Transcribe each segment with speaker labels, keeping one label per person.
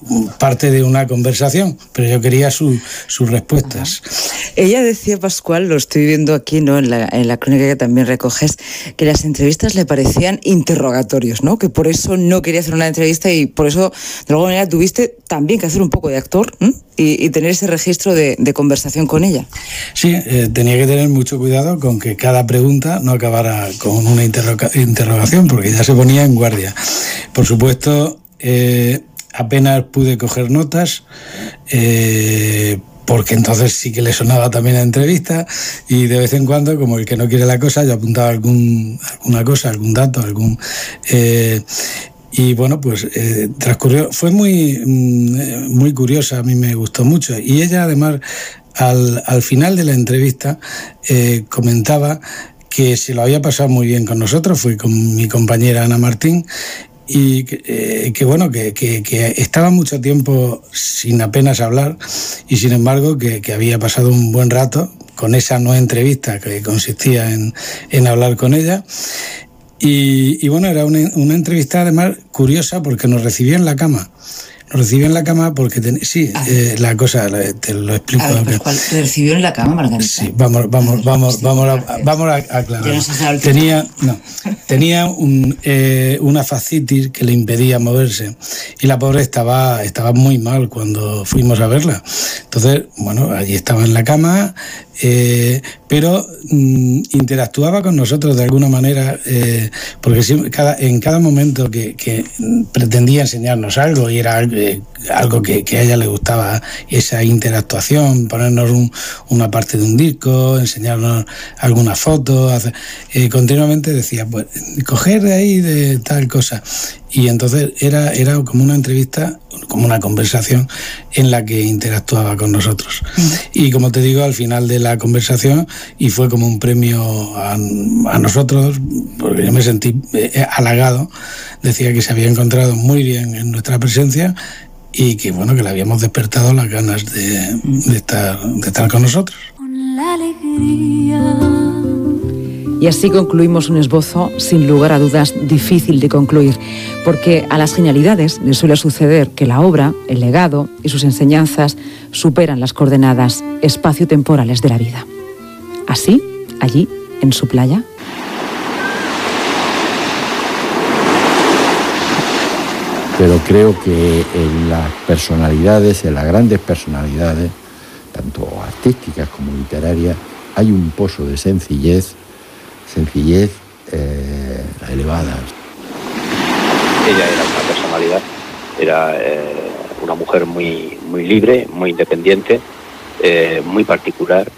Speaker 1: parte de una conversación, pero yo quería sus respuestas.
Speaker 2: Ella decía, Pascual, lo estoy viendo aquí, ¿no?, en la crónica que también recoges, que las entrevistas le parecían interrogatorios, ¿no?, que por eso no quería hacer una entrevista y por eso, de alguna manera, tuviste también que hacer un poco de actor, ¿eh?, y tener ese registro de conversación con ella.
Speaker 1: Sí, tenía que tener mucho cuidado con que cada pregunta no acabara con una interrogación, porque ya se ponía en guardia. Por supuesto, apenas pude coger notas, porque entonces sí que le sonaba también a entrevista, y de vez en cuando, como el que no quiere la cosa, yo apuntaba alguna cosa, algún dato, y bueno, pues transcurrió, fue muy curiosa, a mí me gustó mucho, y ella además al final de la entrevista comentaba que se lo había pasado muy bien con nosotros, fui con mi compañera Ana Martín, y que bueno, que estaba mucho tiempo sin apenas hablar, y sin embargo que había pasado un buen rato con esa no entrevista que consistía en hablar con ella. Y bueno, era una entrevista además curiosa porque nos recibió en la cama. Nos recibió en la cama porque... la cosa, te lo explico.
Speaker 2: A ver, Pascual, ¿te recibió en la cama, Margarita?
Speaker 1: Sí, vamos a aclarar. Tenía una fascitis que le impedía moverse, y la pobre estaba muy mal cuando fuimos a verla. Entonces, bueno, allí estaba en la cama, pero interactuaba con nosotros de alguna manera, porque en cada momento que pretendía enseñarnos algo, y era algo que a ella le gustaba, esa interactuación, ponernos una parte de un disco, enseñarnos alguna foto, continuamente decía, pues, coger de ahí de tal cosa. Y entonces era como una entrevista, como una conversación en la que interactuaba con nosotros. Y como te digo, al final de la conversación, y fue como un premio a nosotros, porque yo me sentí halagado, decía que se había encontrado muy bien en nuestra presencia, y que bueno, que le habíamos despertado las ganas de estar con nosotros.
Speaker 3: Con la alegría.
Speaker 4: Y así concluimos un esbozo, sin lugar a dudas, difícil de concluir, porque a las genialidades les suele suceder que la obra, el legado y sus enseñanzas superan las coordenadas espacio-temporales de la vida. Así, allí, en su playa.
Speaker 5: Pero creo que en las personalidades, en las grandes personalidades, tanto artísticas como literarias, hay un pozo de sencillez elevada.
Speaker 6: Ella era una personalidad, era una mujer muy libre, muy independiente, muy particular,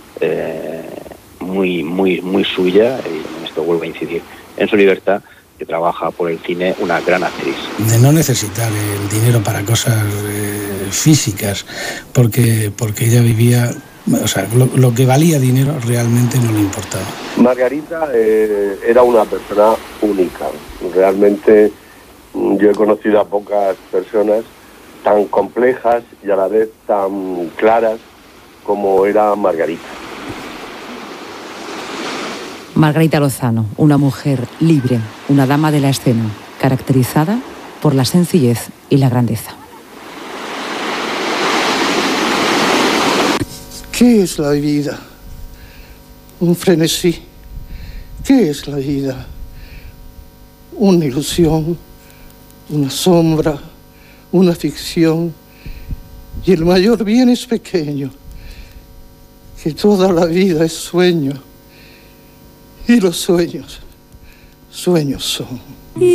Speaker 6: muy suya, y en esto vuelvo a incidir en su libertad, que trabaja por el cine, una gran actriz.
Speaker 1: De no necesitar el dinero para cosas físicas, porque ella vivía... O sea, lo que valía dinero realmente no le importaba.
Speaker 7: Margarita era una persona única. Realmente yo he conocido a pocas personas tan complejas y a la vez tan claras como era Margarita.
Speaker 4: Margarita Lozano, una mujer libre, una dama de la escena, caracterizada por la sencillez y la grandeza.
Speaker 8: ¿Qué es la vida? Un frenesí. ¿Qué es la vida? Una ilusión, una sombra, una ficción. Y el mayor bien es pequeño, que toda la vida es sueño. Y los sueños son.